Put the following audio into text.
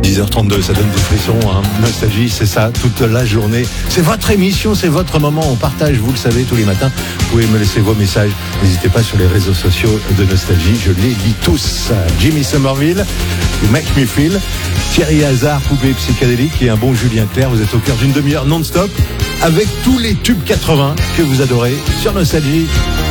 10h32, ça donne des frissons, hein. Nostalgie, c'est ça, toute la journée. C'est votre émission, c'est votre moment. On partage, vous le savez, tous les matins. Vous pouvez me laisser vos messages. N'hésitez pas sur les réseaux sociaux de Nostalgie. Je les lis tous. Jimmy Somerville, You Make Me Feel, Thierry Hazard, Poupée Psychédélique et un bon Julien Clerc. Vous êtes au cœur d'une demi-heure non-stop avec tous les tubes 80 que vous adorez sur Nostalgie.